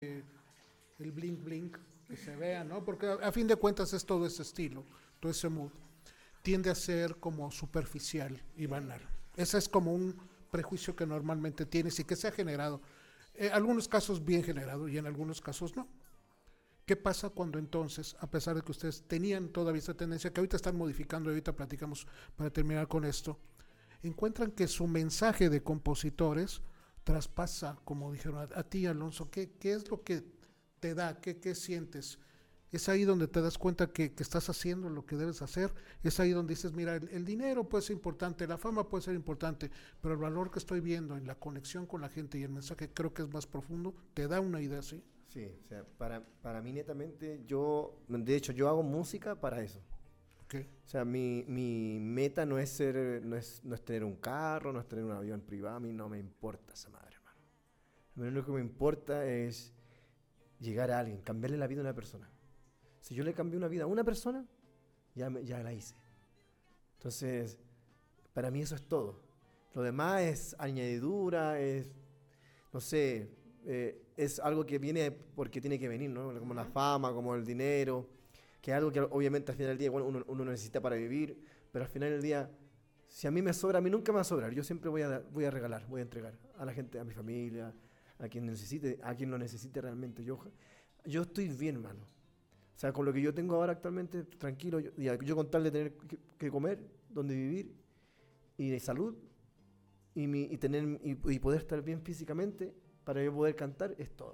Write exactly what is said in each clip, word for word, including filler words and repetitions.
el blink blink, que se vea, ¿no? Porque a, a fin de cuentas es todo ese estilo, todo ese mood. Tiende a ser como superficial y banal. Ese es como un prejuicio que normalmente tienes y que se ha generado. En algunos casos bien generado y en algunos casos no. ¿Qué pasa cuando entonces, a pesar de que ustedes tenían todavía esta tendencia, que ahorita están modificando y ahorita platicamos para terminar con esto, encuentran que su mensaje de compositores traspasa, como dijeron, a, a ti, Alonso? ¿qué, ¿Qué es lo que te da? ¿Qué, qué sientes? Es ahí donde te das cuenta que, que estás haciendo lo que debes hacer. Es ahí donde dices, mira, el, el dinero puede ser importante, la fama puede ser importante, pero el valor que estoy viendo en la conexión con la gente y el mensaje creo que es más profundo. ¿Te da una idea así? Sí, o sea, para, para mí netamente, yo, de hecho, yo hago música para eso. Okay. O sea, mi, mi meta no es ser, no es, no es tener un carro, no es tener un avión privado, a mí no me importa esa madre, hermano. Lo único que me importa es llegar a alguien, cambiarle la vida a una persona. Si yo le cambié una vida a una persona, ya, me, ya la hice. Entonces, para mí eso es todo. Lo demás es añadidura, es, no sé, eh, es algo que viene porque tiene que venir, ¿no? Como la fama, como el dinero, que es algo que obviamente al final del día bueno, uno, uno necesita para vivir, pero al final del día, si a mí me sobra, a mí nunca me va a sobrar. Yo siempre voy a, voy a regalar, voy a entregar a la gente, a mi familia, a quien necesite, a quien lo necesite realmente. Yo, yo estoy bien, hermano. O sea, con lo que yo tengo ahora actualmente, tranquilo, yo, yo con tal de tener que, que comer, donde vivir, y de salud, y, mi, y, tener, y, y poder estar bien físicamente, para yo poder cantar, es todo.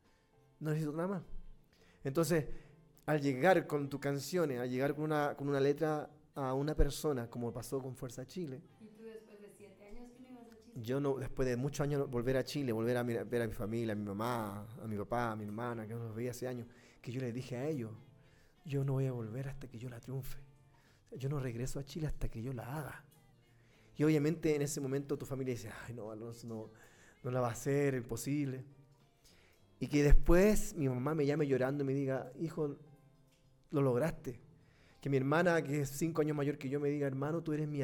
No necesito nada más. Entonces, al llegar con tus canciones, al llegar con una, con una letra a una persona, como pasó con Fuerza Chile. ¿Y tú después de siete años que no ibas a Chile? Yo no, después de muchos años volver a Chile, volver a ver a mi familia, a mi mamá, a mi papá, a mi hermana, que no los veía hace años, que yo les dije a ellos, yo no voy a volver hasta que yo la triunfe. Yo no regreso a Chile hasta que yo la haga. Y obviamente en ese momento tu familia dice, ay no, Alonso, no, no la va a hacer, es imposible. Y que después mi mamá me llame llorando y me diga, hijo, lo lograste. Que mi hermana, que es cinco años mayor que yo, me diga, hermano, tú eres mi,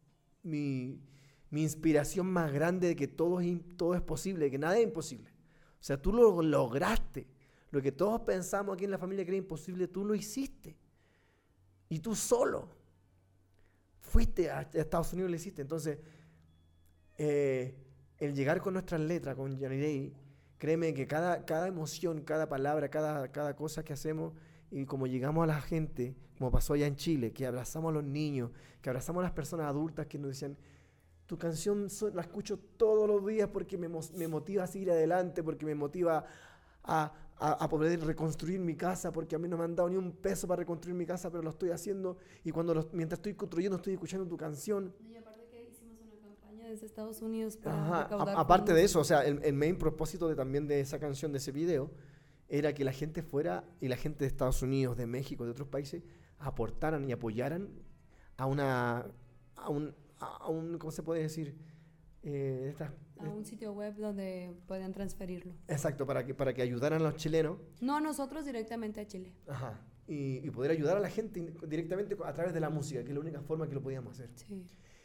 mi, mi inspiración más grande de que todo es, todo es posible, de que nada es imposible. O sea, tú lo lograste. Lo que todos pensamos aquí en la familia que era imposible, tú lo hiciste. Y tú solo fuiste a Estados Unidos y lo hiciste. Entonces, eh, el llegar con nuestras letras, con Johnny Day, créeme que cada, cada emoción, cada palabra, cada, cada cosa que hacemos, y como llegamos a la gente, como pasó allá en Chile, que abrazamos a los niños, que abrazamos a las personas adultas que nos decían, tu canción so, la escucho todos los días porque me, me motiva a seguir adelante, porque me motiva a, a, a poder reconstruir mi casa, porque a mí no me han dado ni un peso para reconstruir mi casa, pero lo estoy haciendo, y cuando los, mientras estoy construyendo estoy escuchando tu canción. Y aparte que hicimos una campaña desde Estados Unidos para Ajá, recaudar a, aparte fondos. de eso, o sea, el, el main propósito de, también de esa canción, de ese video, era que la gente fuera, y la gente de Estados Unidos, de México, de otros países, aportaran y apoyaran a una, a un, a un ¿cómo se puede decir? Eh, esta, A un sitio web donde pueden transferirlo. exacto, para que, para que ayudaran a los chilenos. No a nosotros, directamente a Chile. Ajá, y, y poder ayudar a la gente directamente a través de la música, que es la única forma que lo podíamos hacer. Sí.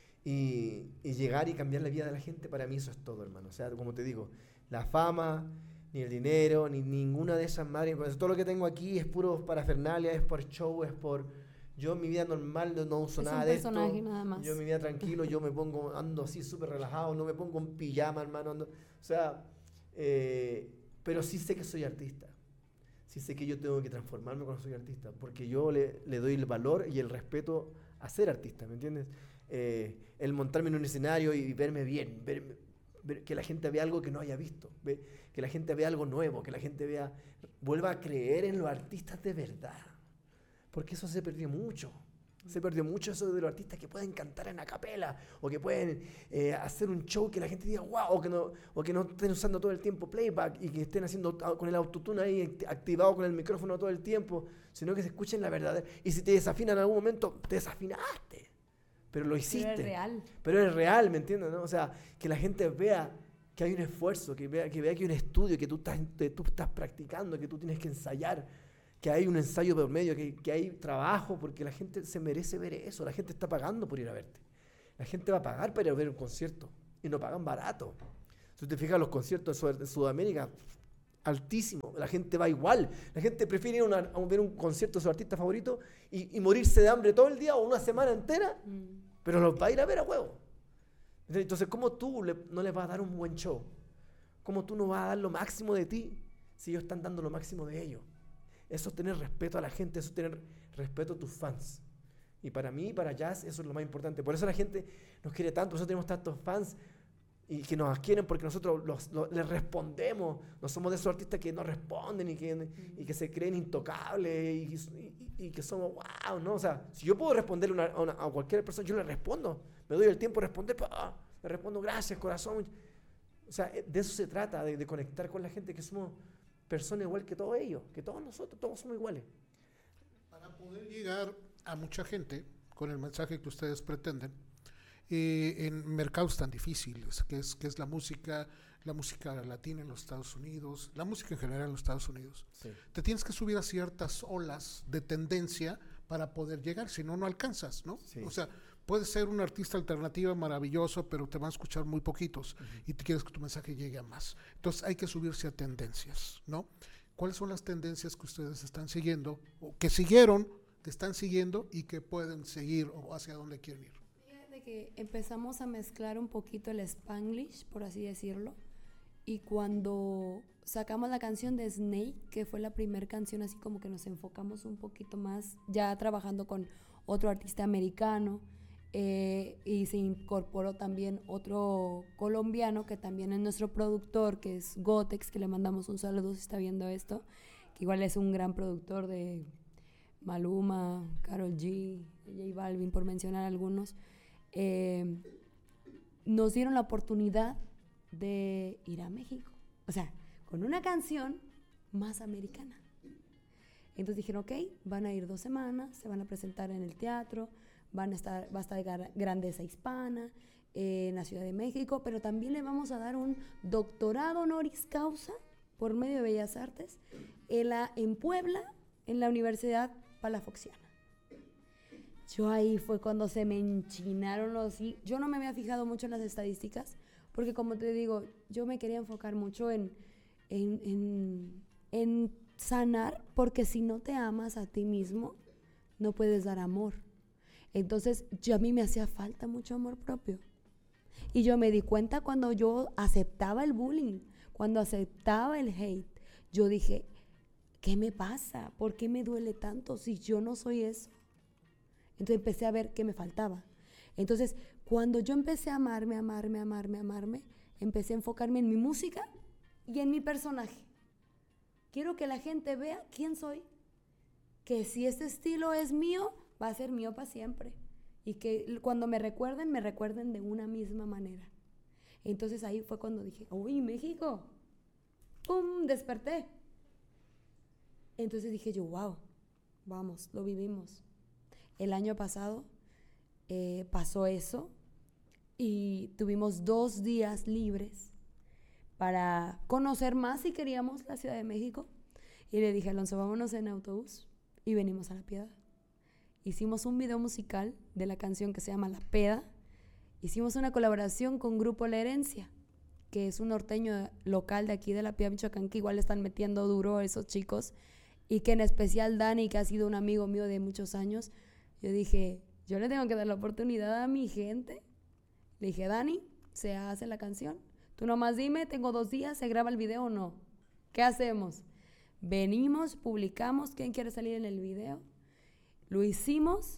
Y, y llegar y cambiar la vida de la gente, para mí eso es todo, hermano. O sea, como te digo, la fama, ni el dinero, ni ninguna de esas madres. Pues todo lo que tengo aquí es puro parafernalia, es por show, es por... Yo en mi vida normal no, no uso Es nada un de esto. personaje nada más. Yo en mi vida tranquilo, yo me pongo, ando así súper relajado, no me pongo en pijama, hermano. Ando, o sea, eh, pero sí sé que soy artista. Sí sé que yo tengo que transformarme cuando soy artista, porque yo le, le doy el valor y el respeto a ser artista, ¿me entiendes? Eh, el montarme en un escenario y verme bien, ver, ver, que la gente vea algo que no haya visto, ve, que la gente vea algo nuevo, que la gente vea, vuelva a creer en los artistas de verdad. Porque eso se perdió mucho. Se perdió mucho eso de los artistas que pueden cantar en acapela o que pueden eh, hacer un show que la gente diga wow, o que, no, o que no estén usando todo el tiempo playback y que estén haciendo con el autotune ahí activado con el micrófono todo el tiempo, sino que se escuchen la verdad. Y si te desafinan en algún momento, te desafinaste, pero lo hiciste. Pero es real. Pero es real, ¿me entiendes? ¿No? O sea, que la gente vea que hay un esfuerzo, que vea que, vea que hay un estudio, que tú estás, que tú estás practicando, que tú tienes que ensayar, que hay un ensayo por medio, que, que hay trabajo, porque la gente se merece ver eso. La gente está pagando por ir a verte. La gente va a pagar para ir a ver un concierto y no pagan barato. Si te fijas, los conciertos en Sudamérica altísimo. La gente va igual. La gente prefiere ir a, una, a ver un concierto de su artista favorito y, y morirse de hambre todo el día o una semana entera, mm. pero los va a ir a ver a huevo. Entonces, ¿cómo tú le, no les vas a dar un buen show? ¿Cómo tú no vas a dar lo máximo de ti si ellos están dando lo máximo de ellos? Eso es tener respeto a la gente, eso es tener respeto a tus fans. Y para mí, para Jazz, eso es lo más importante. Por eso la gente nos quiere tanto, por eso tenemos tantos fans y que nos quieren porque nosotros los, los, les respondemos. No somos de esos artistas que no responden y que, mm. y que se creen intocables y, y, y que somos wow, ¿no? O sea, si yo puedo responderle una, a, una, a cualquier persona, yo le respondo. Me doy el tiempo de responder, ¡pah! Le respondo gracias, corazón. O sea, de eso se trata, de, de conectar con la gente, que somos personas igual que todos ellos, que todos nosotros, todos somos iguales. Para poder llegar a mucha gente con el mensaje que ustedes pretenden, eh, en mercados tan difíciles, que es, que es la música, la música latina en los Estados Unidos, la música en general en los Estados Unidos, sí. Te tienes que subir a ciertas olas de tendencia para poder llegar, si no, no alcanzas, ¿no? Sí. O sea, puedes ser un artista alternativa maravilloso, pero te van a escuchar muy poquitos uh-huh. y te quieres que tu mensaje llegue a más. Entonces hay que subirse a tendencias, ¿no? ¿Cuáles son las tendencias que ustedes están siguiendo, o que siguieron, que están siguiendo y que pueden seguir o hacia dónde quieren ir? Fíjate que empezamos a mezclar un poquito el Spanglish, por así decirlo, y cuando sacamos la canción de Snake, que fue la primera canción, así como que nos enfocamos un poquito más, ya trabajando con otro artista americano, eh, y se incorporó también otro colombiano que también es nuestro productor, que es Gotex, que le mandamos un saludo si está viendo esto, que igual es un gran productor de Maluma, Karol G, J Balvin, por mencionar algunos. Eh, nos dieron la oportunidad de ir a México, o sea, con una canción más americana. Entonces dijeron, ok, van a ir dos semanas, se van a presentar en el teatro, van a estar, va a estar Grandeza Hispana eh, en la Ciudad de México, pero también le vamos a dar un doctorado honoris causa por medio de Bellas Artes en, la, en Puebla, en la Universidad Palafoxiana. Yo ahí fue cuando se me enchinaron los... Yo no me había fijado mucho en las estadísticas, porque como te digo, yo me quería enfocar mucho en, en, en, en sanar, porque si no te amas a ti mismo, no puedes dar amor. Entonces, yo, a mí me hacía falta mucho amor propio. Y yo me di cuenta cuando yo aceptaba el bullying, cuando aceptaba el hate. Yo dije, ¿qué me pasa? ¿Por qué me duele tanto si yo no soy eso? Entonces empecé a ver qué me faltaba. Entonces, cuando yo empecé a amarme, amarme, amarme, amarme, empecé a enfocarme en mi música y en mi personaje. Quiero que la gente vea quién soy, que si este estilo es mío, va a ser mío para siempre. Y que cuando me recuerden, me recuerden de una misma manera. Entonces ahí fue cuando dije, uy, México, ¡pum!, desperté. Entonces dije yo, wow, vamos, lo vivimos. El año pasado eh, pasó eso y tuvimos dos días libres para conocer más si queríamos la Ciudad de México. Y le dije, Alonso, vámonos en autobús y venimos a La Piedad. Hicimos un video musical de la canción que se llama La Peda. Hicimos una colaboración con Grupo La Herencia, que es un norteño local de aquí de La Piedad, Michoacán, que igual están metiendo duro a esos chicos, y que en especial Dani, que ha sido un amigo mío de muchos años, yo dije, yo le tengo que dar la oportunidad a mi gente. Le dije, Dani, se hace la canción. Tú nomás dime, tengo dos días, ¿se graba el video o no? ¿Qué hacemos? Venimos, publicamos, ¿quién quiere salir en el video? Lo hicimos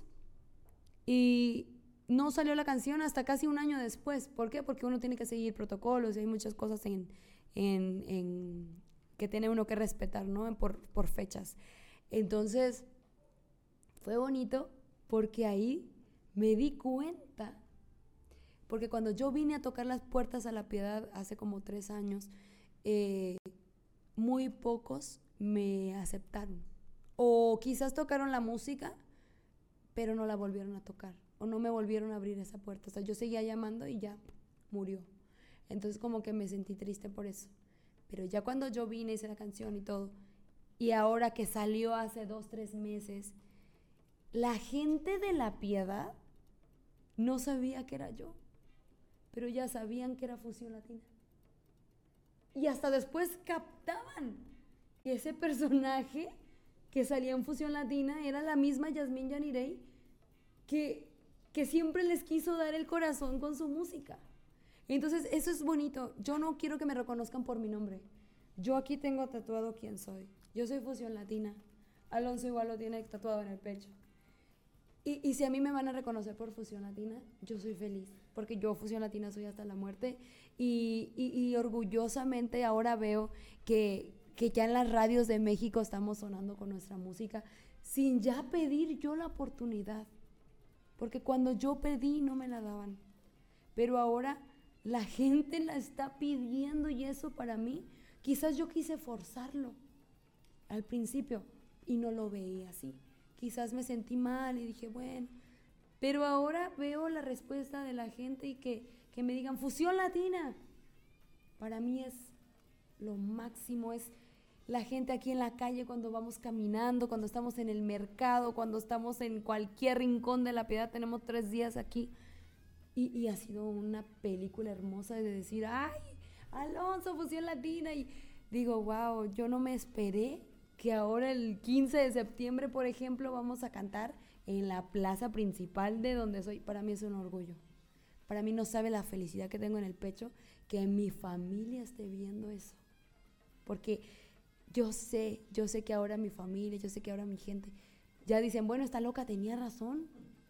y no salió la canción hasta casi un año después. ¿Por qué? Porque uno tiene que seguir protocolos y hay muchas cosas en, en, en que tiene uno que respetar, ¿no? Por, por fechas. Entonces, fue bonito porque ahí me di cuenta, porque cuando yo vine a tocar las puertas a La Piedad hace como tres años, eh, muy pocos me aceptaron. O quizás tocaron la música, pero no la volvieron a tocar. O no me volvieron a abrir esa puerta. O sea, yo seguía llamando y ya murió. Entonces como que me sentí triste por eso. Pero ya cuando yo vine, hice la canción y todo, y ahora que salió hace dos, tres meses, la gente de La Piedad no sabía que era yo, pero ya sabían que era Fusión Latina. y hasta después captaban que ese personaje que salía en Fusión Latina era la misma Yasmín Yanirey que, que siempre les quiso dar el corazón con su música. Entonces, eso es bonito. Yo no quiero que me reconozcan por mi nombre. Yo aquí tengo tatuado quién soy. Yo soy Fusión Latina. Alonso igual lo tiene tatuado en el pecho. Y, y si a mí me van a reconocer por Fusión Latina, yo soy feliz. Porque yo Fusión Latina soy hasta la muerte. Y, y, y orgullosamente ahora veo que, que ya en las radios de México estamos sonando con nuestra música sin ya pedir yo la oportunidad. Porque cuando yo pedí no me la daban. Pero ahora la gente la está pidiendo y eso para mí, quizás yo quise forzarlo al principio y no lo veía así. Quizás me sentí mal y dije, bueno, pero ahora veo la respuesta de la gente y que, que me digan Fusión Latina. Para mí es lo máximo, es la gente aquí en la calle cuando vamos caminando, cuando estamos en el mercado, cuando estamos en cualquier rincón de La Piedad, tenemos tres días aquí. Y, y ha sido una película hermosa de decir, ay, Alonso, Fusión Latina. Y digo, wow, yo no me esperé que ahora el quince de septiembre, por ejemplo, vamos a cantar en la plaza principal de donde soy. Para mí es un orgullo. Para mí no sabe la felicidad que tengo en el pecho que mi familia esté viendo eso. Porque yo sé, yo sé que ahora mi familia, yo sé que ahora mi gente, ya dicen, bueno, esta loca tenía razón.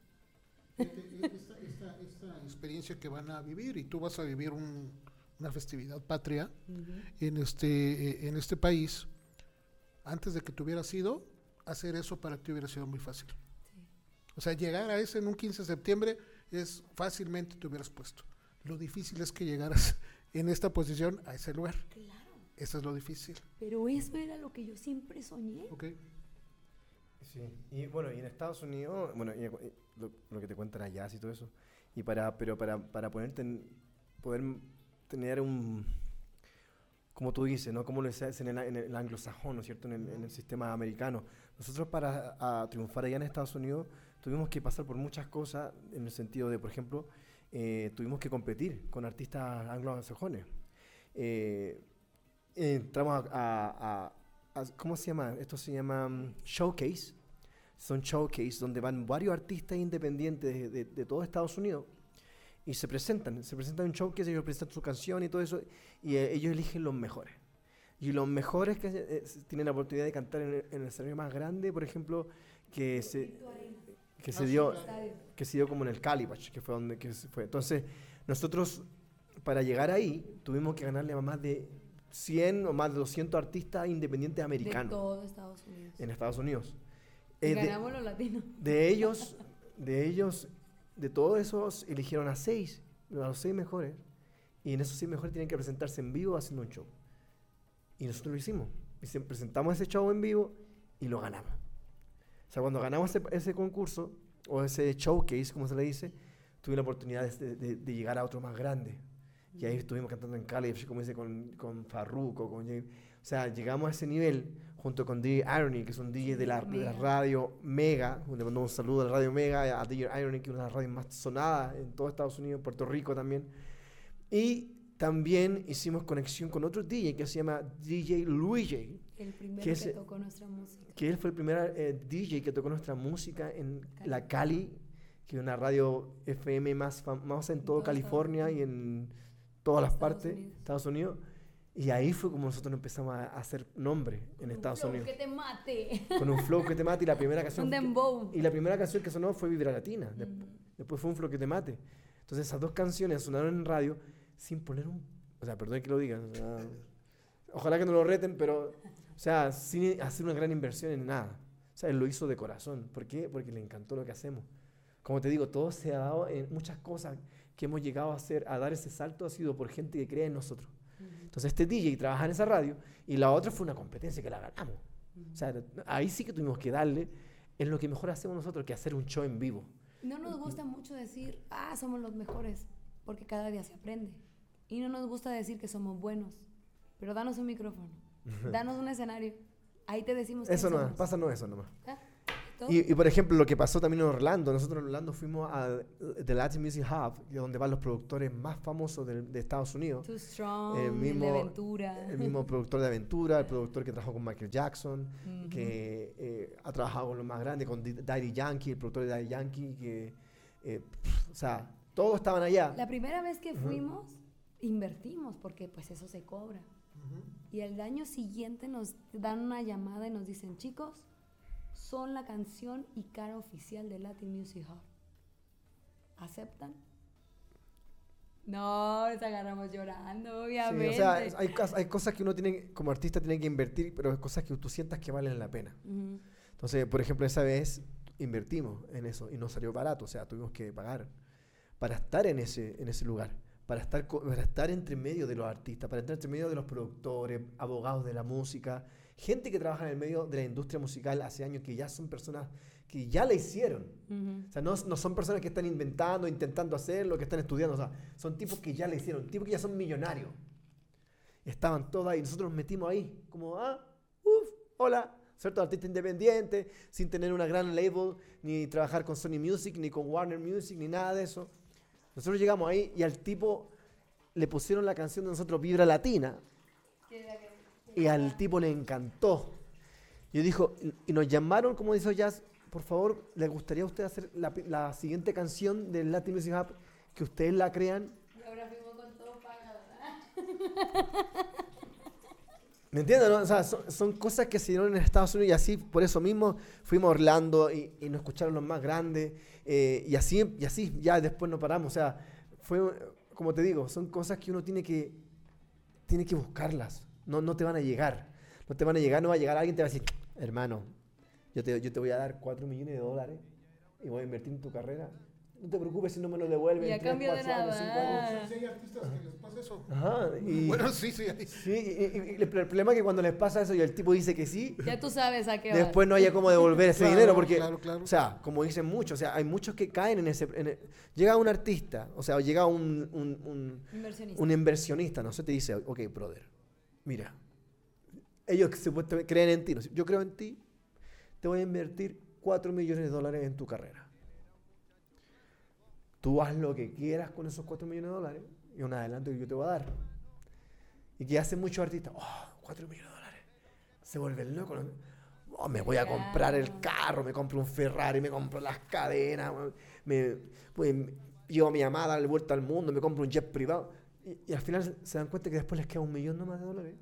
Esta, esta, esta experiencia que van a vivir, y tú vas a vivir un, una festividad patria uh-huh. en, este, en este país, antes de que te hubieras ido, hacer eso para ti hubiera sido muy fácil. Sí. O sea, llegar a ese en un quince de septiembre es fácilmente te hubieras puesto. Lo difícil es que llegaras en esta posición a ese lugar. Claro. Eso es lo difícil. Pero eso era lo que yo siempre soñé. Okay. Sí, y bueno, y en Estados Unidos, bueno, y, y lo, lo que te cuentan allá y todo eso, y para, pero para, para ponerte en, poder tener un, como tú dices, ¿no? Como lo dices en el, en el anglosajón, ¿no es cierto?, en el, en el sistema americano. Nosotros para a triunfar allá en Estados Unidos tuvimos que pasar por muchas cosas, en el sentido de, por ejemplo, eh, tuvimos que competir con artistas anglosajones. Eh, entramos a, a, a ¿cómo se llama? Esto se llama um, showcase. Son showcase donde van varios artistas independientes de, de, de todo Estados Unidos y se presentan. Se presentan en un showcase, ellos presentan su canción y todo eso, y eh, ellos eligen los mejores. Y los mejores que eh, tienen la oportunidad de cantar en el, en el escenario más grande, por ejemplo, que se, que se dio que se dio como en el Calibash, que fue donde que se fue. Entonces, nosotros para llegar ahí tuvimos que ganarle a más de cien o más de doscientos artistas independientes americanos. De todo Estados Unidos. En Estados Unidos. Y eh, ganamos de, los latinos. De ellos, de ellos, de todos esos, eligieron a seis, a los seis mejores. Y en esos seis mejores tienen que presentarse en vivo haciendo un show. Y nosotros lo hicimos. Y presentamos ese show en vivo y lo ganamos. O sea, cuando ganamos ese, ese concurso, o ese showcase, como se le dice, tuve la oportunidad de, de, de llegar a otro más grande. Y ahí estuvimos cantando en Cali, como dice, con, con Farruko, con James. O sea, llegamos a ese nivel junto con D J Irony, que es un D J de la, de la radio Mega. Le mando un saludo a la radio Mega, a D J Irony, que es una de las radios más sonadas en todo Estados Unidos, en Puerto Rico también. Y también hicimos conexión con otro D J que se llama D J Louis J. El primero que, que es, tocó nuestra música. Que él fue el primer eh, D J que tocó nuestra música en Cali. La Cali, que es una radio F M más famosa en todo, todo California y en todas las Estados partes, Unidos. Estados Unidos, y ahí fue como nosotros empezamos a hacer nombre en Estados Un flow Unidos. que te mate. Con un flow que te mate, y la primera canción Un dembow. que, y la primera canción que sonó fue Vibra Latina. Mm. Después, después fue un flow que te mate. Entonces esas dos canciones sonaron en radio sin poner un, o sea, perdón que lo diga, o sea, ojalá que no lo reten, pero o sea, sin hacer una gran inversión en nada. O sea, él lo hizo de corazón. ¿Por qué? Porque le encantó lo que hacemos. Como te digo, todo se ha dado en muchas cosas que hemos llegado a hacer, a dar ese salto, ha sido por gente que cree en nosotros. Uh-huh. Entonces este D J trabaja en esa radio y la otra fue una competencia que la ganamos. Uh-huh. O sea, ahí sí que tuvimos que darle en lo que mejor hacemos nosotros, que hacer un show en vivo. No nos gusta mucho decir, ah, somos los mejores, porque cada día se aprende. Y no nos gusta decir que somos buenos, pero danos un micrófono, danos un escenario, ahí te decimos que eso somos. no, pásanos eso nomás. ¿Ah? Exacto. Y, y, por ejemplo, lo que pasó también en Orlando, nosotros en Orlando fuimos a The Latin Music Hub, donde van los productores más famosos de, de Estados Unidos. Too Strong, el mismo, el de Aventura. El mismo productor de Aventura, el productor que trabajó con Michael Jackson, Uh-huh. que eh, ha trabajado con los más grandes, con D- Daddy Yankee, el productor de Daddy Yankee, que, eh, pff, o sea, todos estaban allá. La primera vez que Ujú. fuimos, invertimos, porque pues eso se cobra. Y el año siguiente nos dan una llamada y nos dicen, chicos, son la canción y cara oficial de Latin Music Hub. ¿Aceptan? No, nos agarramos llorando, Sí, obviamente. o sea, es- hay, cos- hay cosas que uno tiene, como artista tiene que invertir, pero es cosas que tú sientas que valen la pena. Ujú. Entonces, por ejemplo, esa vez invertimos en eso y nos salió barato, o sea, tuvimos que pagar para estar en ese, en ese lugar, para estar, co- para estar entre medio de los artistas, para estar entre medio de los productores, abogados de la música, gente que trabaja en el medio de la industria musical hace años, que ya son personas que ya la hicieron. Ujú. O sea, no, no son personas que están inventando, intentando hacerlo, que están estudiando, o sea, son tipos que ya la hicieron, tipos que ya son millonarios. Estaban todos ahí, nosotros nos metimos ahí, como, ah, uff, hola, ¿cierto? Artista independiente, sin tener una gran label, ni trabajar con Sony Music, ni con Warner Music, ni nada de eso. Nosotros llegamos ahí y al tipo le pusieron la canción de nosotros, Vibra Latina, y al tipo le encantó. Yo dijo, y- y nos llamaron, como dice Jazz, por favor, ¿les gustaría a usted hacer la, pi- la siguiente canción del Latin Music Hub, que ustedes la crean? Y ahora fuimos con todo pagado, ¿Me entiendes? No? O sea, son, son cosas que se dieron en Estados Unidos y así, por eso mismo, fuimos a Orlando y, y nos escucharon los más grandes eh, y así, y así, ya después nos paramos. O sea, fue, como te digo, son cosas que uno tiene que, tiene que buscarlas. No, no te van a llegar. No te van a llegar, no va a llegar alguien y te va a decir, hermano, yo te, yo te voy a dar cuatro millones de dólares y voy a invertir en tu carrera. No te preocupes si no me lo devuelven Y a en tres, cambio de cuatro años, cinco nada. años. Sí, hay artistas que les pasa eso. Ajá, y, Bueno, sí, sí. hay. sí, y, y- y el problema es que cuando les pasa eso y el tipo dice que sí, Ya tú sabes a qué vas. después no haya cómo devolver ese Claro, dinero, porque, claro, claro. o sea, como dicen muchos, o sea, hay muchos que caen en ese... en el- llega un artista, o sea, llega un, un, un, Inversionista. un inversionista, no sé, te dice, ok, brother, mira, ellos que supuestamente creen en ti, ¿no? Yo creo en ti, te voy a invertir cuatro millones de dólares en tu carrera. Tú haz lo que quieras con esos cuatro millones de dólares y un adelanto que yo te voy a dar. Y que hacen muchos artistas, oh, cuatro millones de dólares. Se vuelven locos. ¿no? Oh, me voy a comprar el carro, me compro un Ferrari, me compro las cadenas, me, pues, llevo a mi amada a darle vuelta al mundo, me compro un jet privado. Y, y al final se dan cuenta que después les queda un millón nomás de dólares.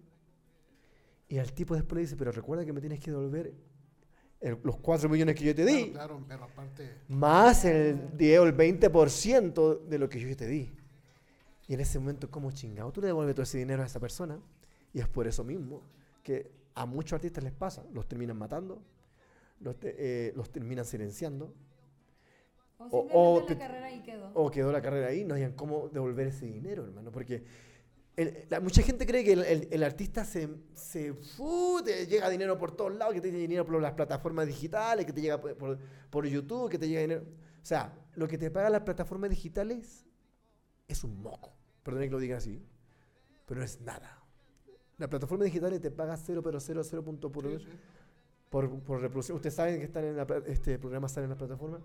Y al tipo después le dice, pero recuerda que me tienes que devolver el- los cuatro millones que yo te di. Claro, claro, pero aparte. Más el diez o el veinte por ciento de lo que yo te di. Y en ese momento, ¿cómo chingado? Tú le devuelves todo ese dinero a esa persona. Y es por eso mismo que a muchos artistas les pasa. Los terminan matando, los, te- eh, los terminan silenciando. O o- simplemente o la te- carrera ahí quedó. O quedó la carrera ahí, no hayan cómo devolver ese dinero, hermano. Porque el- la- mucha gente cree que el, el- el artista se, se fu, te llega dinero por todos lados, que te llega dinero por las plataformas digitales, que te llega por, por, por YouTube, que te llega dinero. O sea, lo que te pagan las plataformas digitales es un moco. Perdón que lo diga así, pero no es nada. La plataforma digital te paga cero coma cero cero punto por, Sí, sí. por, por reproducción. Ustedes saben que están en la, pla- este programa sale en la plataforma.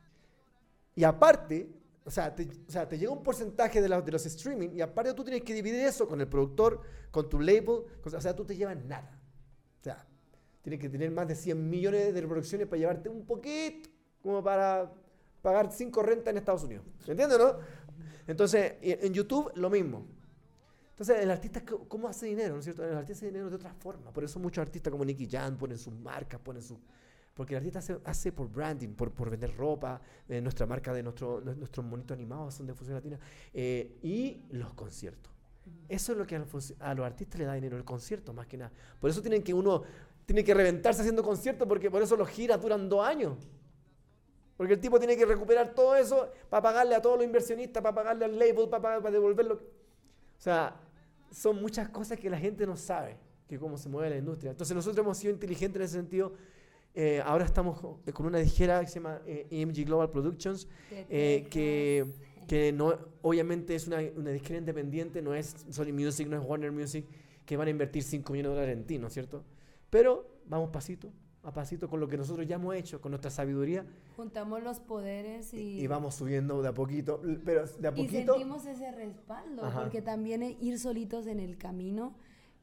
Y aparte, o sea, te, o sea, te llega un porcentaje de, la- de los streaming y aparte tú tienes que dividir eso con el productor, con tu label, con- o sea, tú te llevas nada. O sea, tienes que tener más de cien millones de reproducciones para llevarte un poquito, como para pagar cinco rentas en Estados Unidos. ¿Me entiendes, no? Entonces, y en YouTube lo mismo. Entonces, el artista, c- ¿cómo hace dinero? ¿No es cierto? El artista hace dinero de otra forma. Por eso muchos artistas como Nicky Jam ponen sus marcas, ponen su... Porque el artista hace, hace por branding, por, por vender ropa, eh, nuestra marca de nuestro, nue- nuestros monitos animados son de Fusión Latina, eh, y los conciertos. Eso es lo que a los, a los artistas le da dinero, el concierto más que nada. Por eso tienen que uno, tiene que reventarse haciendo conciertos, porque por eso los giras duran dos años. Porque el tipo tiene que recuperar todo eso para pagarle a todos los inversionistas, para pagarle al label, para, pagar- para devolverlo. O sea, son muchas cosas que la gente no sabe, que cómo se mueve la industria. Entonces nosotros hemos sido inteligentes en ese sentido. Eh, ahora estamos con con una disquera que se llama eh, E M G Global Productions, De eh, Texas. que, que no, obviamente es una, una disquera independiente, no es Sony Music, no es Warner Music, que van a invertir cinco millones de dólares en ti, ¿no es cierto? Pero vamos pasito, a pasito, con lo que nosotros ya hemos hecho, con nuestra sabiduría. Juntamos los poderes y... Y vamos subiendo de a poquito, pero de a Y poquito... sentimos ese respaldo, Ajá. porque también ir solitos en el camino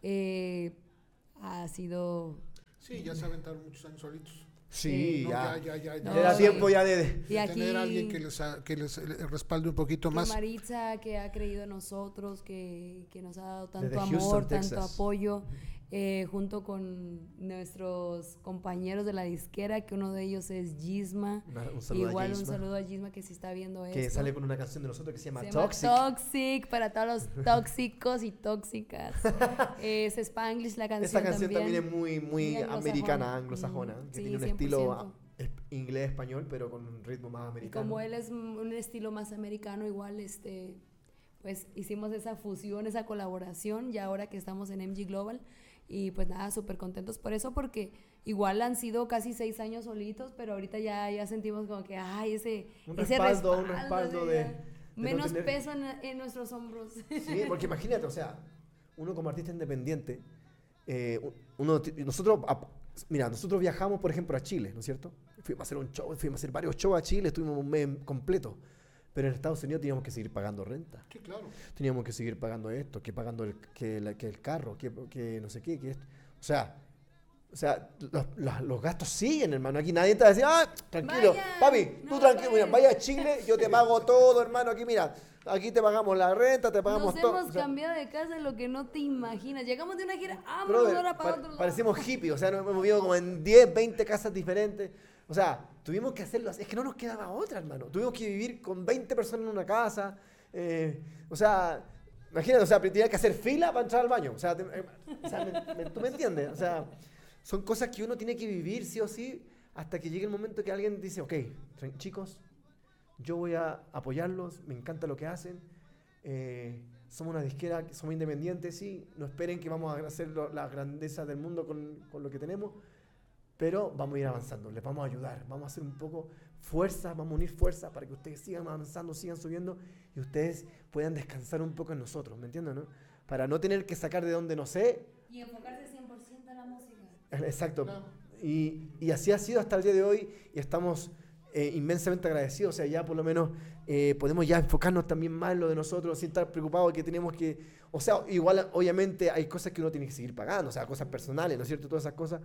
eh, ha sido... Sí, ya se aventaron muchos años solitos. Sí, No, ya. ya, ya, ya, No, Era ya. tiempo ya de... Y de aquí tener a alguien que les, a- que les eh, respalde un poquito que más. Maritza, que ha creído en nosotros, que, que nos ha dado tanto Desde amor, Houston, tanto Texas. apoyo, eh, junto con nuestros compañeros de la disquera, que uno de ellos es Gisma. Una- un saludo Igual a un Gisma, saludo a Gisma que si está viendo esto. que sale con una canción de nosotros que se llama Se llama Toxic. Toxic, para todos los tóxicos y tóxicas. Es Spanglish la canción. Esta canción también, también es muy, muy Muy anglosajona. americana, anglosajona, Mm, que sí, tiene un cien por estilo ciento. a- es- inglés-español, pero con un ritmo más Y americano. como él es un un estilo más americano, igual este, pues hicimos esa fusión, esa colaboración, ya ahora que estamos en M G Global. Y pues nada, súper contentos por eso, porque igual han sido casi seis años solitos, pero ahorita ya, ya sentimos como que, ay, ese, Un ese respaldo, un respaldo, respaldo sí, de- ya. de no Menos tener- peso en, en nuestros hombros. Sí, porque imagínate, o sea, uno como artista independiente, eh, uno, ti- nosotros, a- mira, nosotros viajamos, por ejemplo, a Chile, ¿no es cierto? Fuimos a hacer un show, fuimos a hacer varios shows a Chile, estuvimos un mes completo, pero en Estados Unidos teníamos que seguir pagando renta, Sí, claro. teníamos que seguir pagando esto, que pagando el, que, la- que el carro, que, que no sé qué, que esto. O sea, o sea los, los- los gastos siguen, hermano. Aquí nadie te va a decir, ah, tranquilo, Vaya, papi, tú no, tranquilo, pues. mira, vaya a Chile, yo te pago todo, hermano. Aquí, mira, aquí te pagamos la renta, te pagamos Nos todo. hemos O sea, cambiado de casa lo que no te imaginas. Llegamos de una gira, ah, brother, ahora para pa- otro lado. parecemos hippies, o sea, nos hemos vivido como en diez, veinte casas diferentes. O sea, tuvimos que hacerlo así. Es que no nos quedaba otra, hermano. Tuvimos que vivir con veinte personas en una casa. eh, o sea, imagínate, o sea, tenía que hacer fila para entrar al baño. O sea, te- eh, o sea, me- me- ¿tú me entiendes? O sea, son cosas que uno tiene que vivir sí o sí hasta que llegue el momento que alguien dice, ok, tran- chicos, yo voy a apoyarlos, me encanta lo que hacen. eh, somos una disquera, somos independientes, sí. No esperen que vamos a hacer lo- la grandeza del mundo con, con lo que tenemos, pero vamos a ir avanzando, les vamos a ayudar, vamos a hacer un poco fuerza, vamos a unir fuerza para que ustedes sigan avanzando, sigan subiendo y ustedes puedan descansar un poco en nosotros, ¿me entienden? No? Para no tener que sacar de donde no sé. Y enfocarse cien por ciento en la música. Exacto. Claro. Y, y así ha sido hasta el día de hoy y estamos eh, inmensamente agradecidos. O sea, ya por lo menos eh, podemos ya enfocarnos también más en lo de nosotros sin estar preocupados que tenemos que... O sea, igual obviamente hay cosas que uno tiene que seguir pagando, o sea, cosas personales, ¿no es cierto? Todas esas cosas.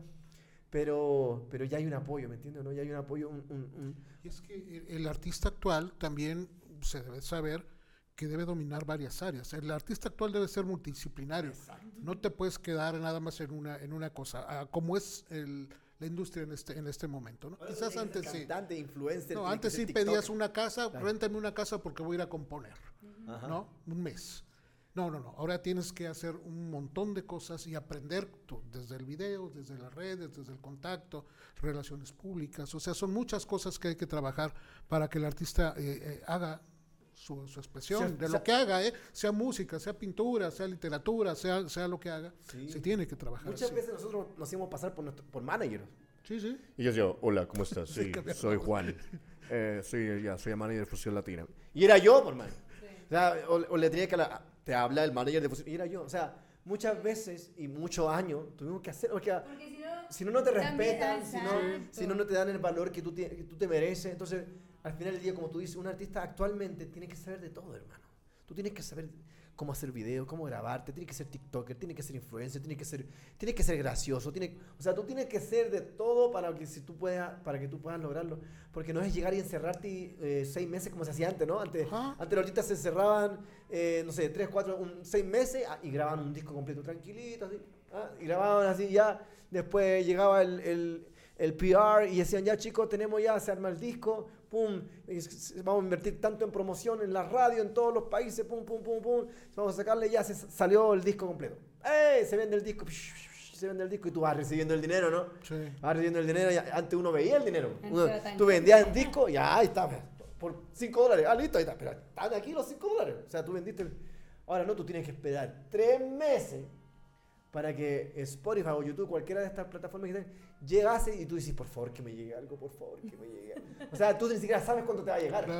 Pero, pero ya hay un apoyo, ¿me entiendes? ¿No? Ya hay un apoyo, un... un- un- Y es que el, el artista actual también se debe saber que debe dominar varias áreas. El artista actual debe ser multidisciplinario. No te puedes quedar nada más en una, en una cosa, ah, como es el, la industria en este, en este momento, ¿no? Quizás antes sí. Cantante, influencer, No, tiene antes que ser sí pedías TikTok. una casa, Claro. réntame una casa porque voy a ir a componer, Ajá. ¿no? Un mes. No, no, no. Ahora tienes que hacer un montón de cosas y aprender tú, desde el video, desde las redes, desde el contacto, relaciones públicas. O sea, son muchas cosas que hay que trabajar para que el artista eh, eh, haga su, su expresión, O sea, de o lo sea- que haga, ¿eh? Sea música, sea pintura, sea literatura, sea, sea lo que haga. Sí. Se tiene que trabajar Muchas así. veces nosotros nos hacemos pasar por, nuestro, por manager. Sí, sí. Y yo digo, hola, ¿cómo estás? Sí, Sí, cambiamos. soy Juan. Eh, soy, ya, soy el manager de Fusión Latina. Y era yo, por man. O, sea, o, o le tenía que... La, te habla el manager de fusión. Y era yo. O sea, muchas veces y muchos años tuvimos que hacer... Porque Porque si no, si no, no te también- respetan, si no, exacto. si no, no te dan el valor que tú, te, que tú te mereces. Entonces, al final del día, como tú dices, un artista actualmente tiene que saber de todo, hermano. Tú tienes que saber cómo hacer videos, cómo grabarte, tienes que ser TikToker, tienes que ser influencer, tienes que ser, tienes que ser gracioso, tienes, o sea, tú tienes que ser de todo para que, si tú puedas, para que tú puedas lograrlo. Porque no es llegar y encerrarte eh, seis meses como se hacía antes, ¿no? Antes, Ajá. antes los artistas se encerraban, eh, no sé, tres, cuatro, un, seis meses ah, y grababan un disco completo tranquilito, así, ah, y grababan así ya. Después llegaba el, el, el P R y decían, ya chicos, tenemos ya, se arma el disco, pum, y s- s- vamos a invertir tanto en promoción, en la radio, en todos los países, pum, pum, pum, pum, vamos a sacarle, ya se s- salió el disco completo. ¡Eh! Se vende el disco, se vende el disco y tú vas recibiendo el dinero, ¿no? Sí. Vas recibiendo el dinero, y antes uno veía el dinero. Antes Uno- era tan tú vendías el disco y ahí está, por cinco dólares, ah, listo, ahí está, pero están aquí los cinco dólares. O sea, tú vendiste, el- ahora no, tú tienes que esperar tres meses para que Spotify o YouTube, cualquiera de estas plataformas que estén, llegase y tú dices, por favor, que me llegue algo, por favor, que me llegue. O sea, tú ni siquiera sabes cuándo te va a llegar. Claro.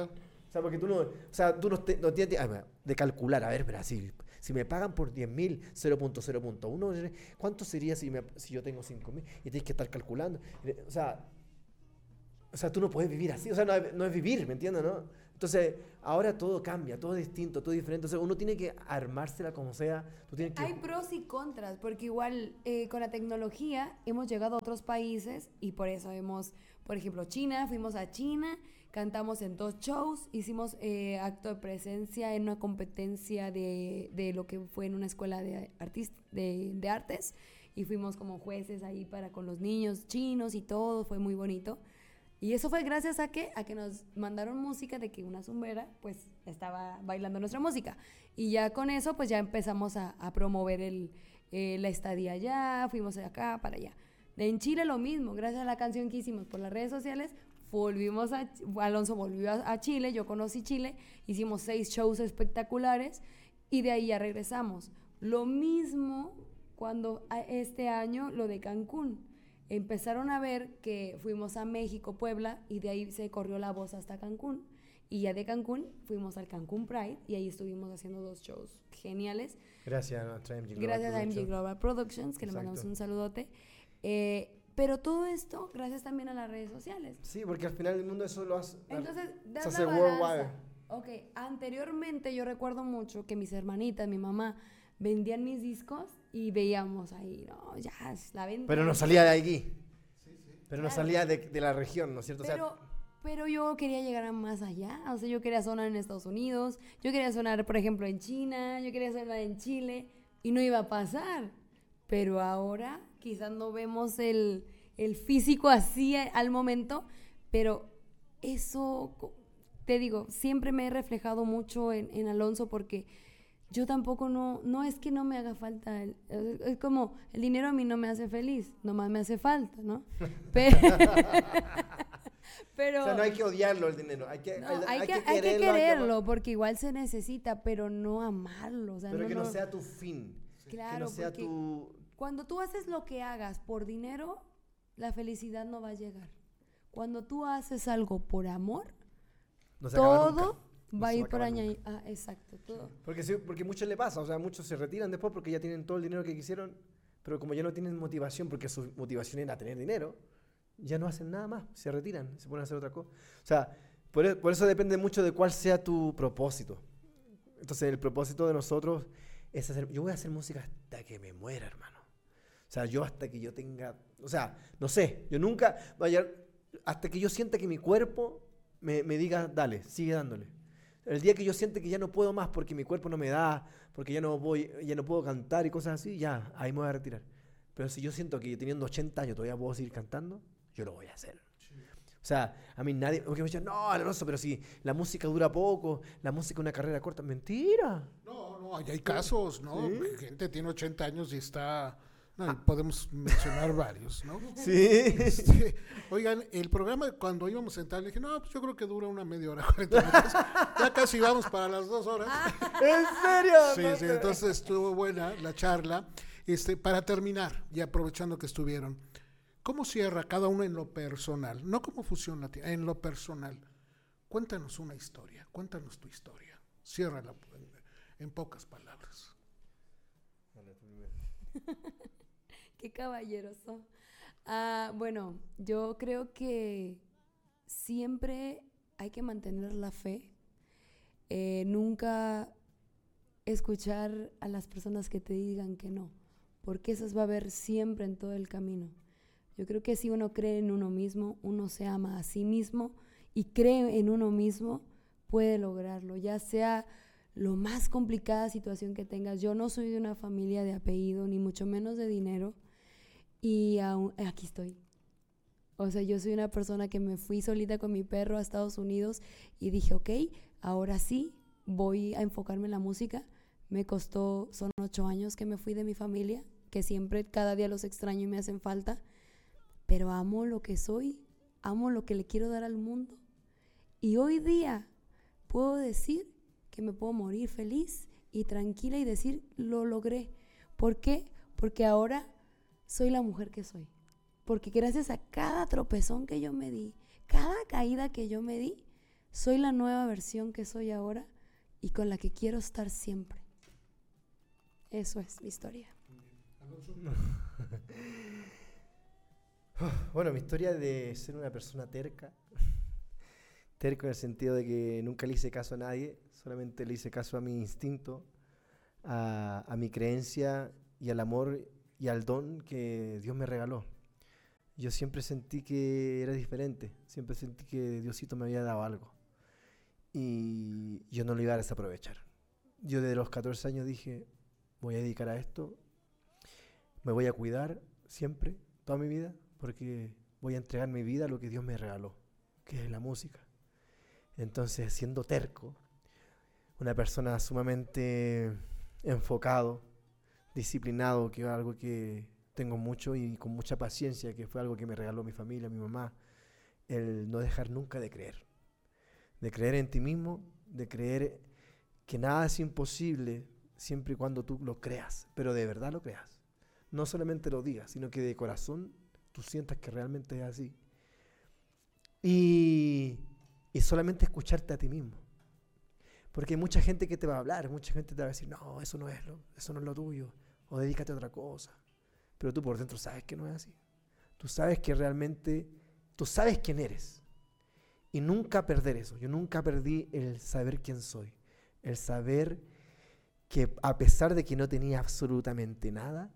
O sea, porque tú no, o sea, tú no, te, no tienes ah, de calcular, a ver, pero si, si me pagan por diez mil, cero punto cero punto uno, ¿cuánto sería si, me, si yo tengo cinco mil? Y tienes que estar calculando. O sea, o sea, tú no puedes vivir así, o sea, no es, no es vivir, ¿me entiendes, no? Entonces, ahora todo cambia, todo es distinto, todo es diferente. O sea, uno tiene que armársela como sea. Tú tienes que... Hay pros y contras, porque igual eh, con la tecnología hemos llegado a otros países y por eso hemos, por ejemplo, China, fuimos a China, cantamos en dos shows, hicimos eh, acto de presencia en una competencia de, de lo que fue en una escuela de, artist, de, de artes y fuimos como jueces ahí para con los niños chinos y todo, fue muy bonito. Y eso fue gracias a que, a que nos mandaron música de que una zumbera pues estaba bailando nuestra música. Y ya con eso pues ya empezamos a, a promover el, eh, la estadía allá, fuimos de acá para allá. En Chile lo mismo, gracias a la canción que hicimos por las redes sociales, volvimos a, Alonso volvió a, a Chile, yo conocí Chile, hicimos seis shows espectaculares y de ahí ya regresamos. Lo mismo cuando a este año lo de Cancún. Empezaron a ver que fuimos a México, Puebla, y de ahí se corrió la voz hasta Cancún. Y ya de Cancún fuimos al Cancún Pride y ahí estuvimos haciendo dos shows geniales. Gracias a nuestra M G Global Gracias a M G Productions. Global Productions, que Exacto. le mandamos un saludote. Eh, pero todo esto gracias también a las redes sociales. Sí, porque al final el mundo eso lo hace... Entonces, das se la hace balanza. worldwide. Ok, anteriormente yo recuerdo mucho que mis hermanitas, mi mamá, vendían mis discos y veíamos ahí, no, ya, la venta. Pero no salía de aquí. Pero no Claro. salía de, de la región, ¿no es cierto? Pero, o sea, pero yo quería llegar a más allá, o sea, yo quería sonar en Estados Unidos, yo quería sonar, por ejemplo, en China, yo quería sonar en Chile, y no iba a pasar. Pero ahora quizás no vemos el, el físico así a- al momento, pero eso, co- te digo, siempre me he reflejado mucho en, en Alonso porque yo tampoco no, no es que no me haga falta, el- es es como el dinero a mí no me hace feliz, nomás me hace falta, ¿no? Pero, pero o sea, no hay que odiarlo el dinero, hay que, no, hay, hay, que, hay que hay que quererlo porque igual se necesita, pero no amarlo, o sea, Pero no, que no no- sea tu fin. claro, que no sea porque tu... cuando tú haces lo que hagas por dinero, la felicidad no va a llegar. Cuando tú haces algo por amor, No se acaba todo nunca. No va a se ir va por acabar nunca. añadir. Ah, exacto, todo. Porque, sí, porque muchos le pasa, o sea, muchos se retiran después porque ya tienen todo el dinero que quisieron, pero como ya no tienen motivación, porque su motivación era tener dinero, ya no hacen nada más, se retiran, se ponen a hacer otra cosa. O sea, por, e- por eso depende mucho de cuál sea tu propósito. Entonces, el propósito de nosotros es hacer, yo voy a hacer música hasta que me muera, hermano. O sea, yo hasta que yo tenga, o sea, no sé, yo nunca, vaya, hasta que yo sienta que mi cuerpo me, me diga, dale, sigue dándole. El día que yo siente que ya no puedo más porque mi cuerpo no me da, porque ya no voy, ya no puedo cantar y cosas así, ya, ahí me voy a retirar. Pero si yo siento que teniendo ochenta años todavía puedo seguir cantando, yo lo voy a hacer. O sea, a mí nadie, porque me dicen, no, Alonso, pero si la música dura poco, la música es una carrera corta. Mentira. No, no, hay, hay casos, ¿no? Sí. Gente tiene ochenta años y está... No, y podemos mencionar varios, ¿no? Sí. Este, oigan, el programa cuando íbamos a entrar, le dije, no, pues yo creo que dura una media hora, cuarenta minutos. Ya casi vamos para las dos horas. ¿En serio? Sí, No sí, te- entonces estuvo buena la charla. Este, para terminar, y aprovechando que estuvieron, ¿cómo cierra cada uno en lo personal? No como Fusión Latina, en lo personal. Cuéntanos una historia, cuéntanos tu historia. Ciérrala en, en pocas palabras. Qué caballeroso. Ah, bueno, yo creo que siempre hay que mantener la fe. Eh, nunca escuchar a las personas que te digan que no, porque esas va a haber siempre en todo el camino. Yo creo que si uno cree en uno mismo, uno se ama a sí mismo y cree en uno mismo, puede lograrlo, ya sea lo más complicada situación que tengas. Yo no soy de una familia de apellido, ni mucho menos de dinero, y aún, aquí estoy. O sea, yo soy una persona que me fui solita con mi perro a Estados Unidos y dije, ok, ahora sí, voy a enfocarme en la música. Me costó, son ocho años que me fui de mi familia, que siempre, cada día los extraño y me hacen falta, pero amo lo que soy, amo lo que le quiero dar al mundo. Y hoy día puedo decir que me puedo morir feliz y tranquila y decir, lo logré. ¿Por qué? Porque ahora soy la mujer que soy. Porque gracias a cada tropezón que yo me di, cada caída que yo me di, soy la nueva versión que soy ahora y con la que quiero estar siempre. Eso es mi historia. Bueno, mi historia de ser una persona terca, terco en el sentido de que nunca le hice caso a nadie, solamente le hice caso a mi instinto, a, a mi creencia y al amor y al don que Dios me regaló. Yo siempre sentí que era diferente, siempre sentí que Diosito me había dado algo y yo no lo iba a desaprovechar. Yo desde los catorce años dije, voy a dedicar a esto, me voy a cuidar siempre, toda mi vida, porque voy a entregar mi vida a lo que Dios me regaló, que es la música. Entonces, siendo terco, una persona sumamente enfocado, disciplinado, que es algo que tengo mucho y con mucha paciencia, que fue algo que me regaló mi familia, mi mamá, el no dejar nunca de creer, de creer en ti mismo, de creer que nada es imposible siempre y cuando tú lo creas, pero de verdad lo creas. No solamente lo digas, sino que de corazón tú sientas que realmente es así. Y, y solamente escucharte a ti mismo. Porque hay mucha gente que te va a hablar, mucha gente te va a decir, no, eso no es lo, eso no es lo tuyo, o dedícate a otra cosa. Pero tú por dentro sabes que no es así. Tú sabes que realmente, tú sabes quién eres. Y nunca perder eso. Yo nunca perdí el saber quién soy. El saber que a pesar de que no tenía absolutamente nada,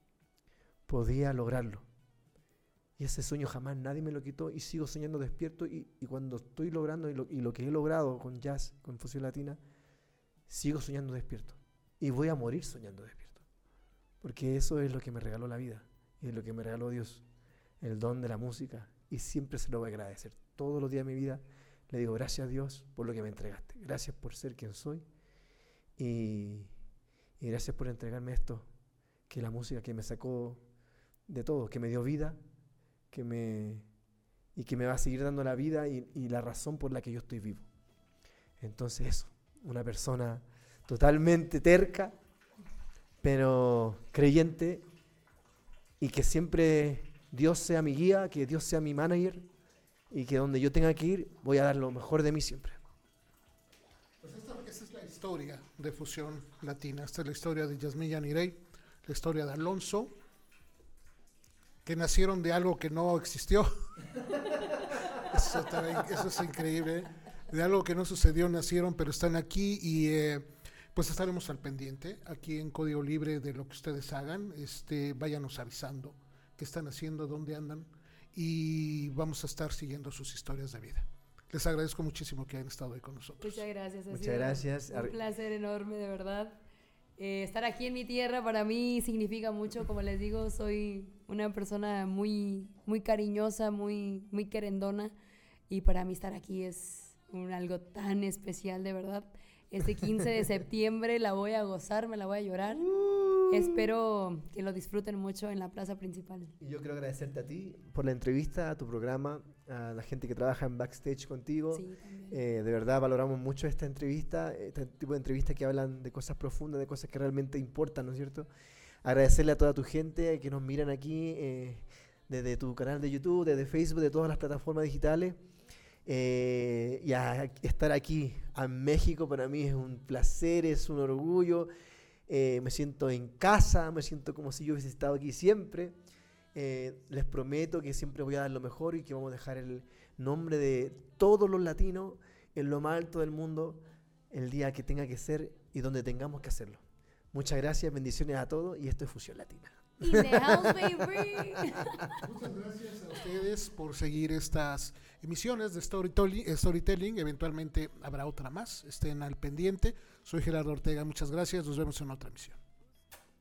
podía lograrlo. Y ese sueño jamás nadie me lo quitó y sigo soñando despierto y, y cuando estoy logrando y lo, y lo que he logrado con jazz, con fusión latina, sigo soñando despierto. Y voy a morir soñando despierto. Porque eso es lo que me regaló la vida, y es lo que me regaló Dios, el don de la música. Y siempre se lo voy a agradecer. Todos los días de mi vida le digo gracias a Dios por lo que me entregaste. Gracias por ser quien soy. Y, y gracias por entregarme esto, que es la música que me sacó de todo, que me dio vida, que me, y que me va a seguir dando la vida y, y la razón por la que yo estoy vivo. Entonces eso, una persona totalmente terca, pero creyente, y que siempre Dios sea mi guía, que Dios sea mi manager, y que donde yo tenga que ir, voy a dar lo mejor de mí siempre. Pues esta, esta es la historia de Fusión Latina. Esta es la historia de Yasmín Yanirey, la historia de Alonso, que nacieron de algo que no existió. Eso, también, eso es increíble. De algo que no sucedió nacieron, pero están aquí y eh, pues estaremos al pendiente aquí en Código Libre de lo que ustedes hagan. Este, váyanos avisando qué están haciendo, dónde andan y vamos a estar siguiendo sus historias de vida. Les agradezco muchísimo que hayan estado hoy con nosotros. Muchas gracias. Ha Muchas sido gracias. Un placer enorme, de verdad. Eh, estar aquí en mi tierra para mí significa mucho. Como les digo, soy una persona muy, muy cariñosa, muy, muy querendona. Y para mí estar aquí es un, algo tan especial, de verdad. Este quince de septiembre la voy a gozar, me la voy a llorar. Espero que lo disfruten mucho en la plaza principal. Y yo quiero agradecerte a ti por la entrevista, a tu programa, a la gente que trabaja en backstage contigo. Sí, también. Eh, de verdad valoramos mucho esta entrevista, este tipo de entrevistas que hablan de cosas profundas, de cosas que realmente importan, ¿no es cierto? Agradecerle a toda tu gente que nos miran aquí, eh, desde tu canal de YouTube, desde Facebook, de todas las plataformas digitales. Eh, y a estar aquí en México para mí es un placer, es un orgullo. Eh, me siento en casa, me siento como si yo hubiese estado aquí siempre. Eh, les prometo que siempre voy a dar lo mejor y que vamos a dejar el nombre de todos los latinos en lo más alto del mundo el día que tenga que ser y donde tengamos que hacerlo. Muchas gracias, bendiciones a todos y esto es Fusión Latina. In the house, baby. Muchas gracias a ustedes por seguir estas emisiones de storytelling, storytelling. Eventualmente habrá otra más. Estén al pendiente. Soy Gerardo Ortega. Muchas gracias. Nos vemos en otra emisión.